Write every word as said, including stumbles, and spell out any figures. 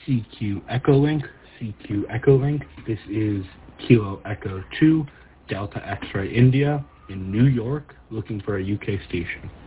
C Q Echo Link, C Q Echo Link. This is Kilo Echo two, Delta X-Ray India in New York, looking for a U K station.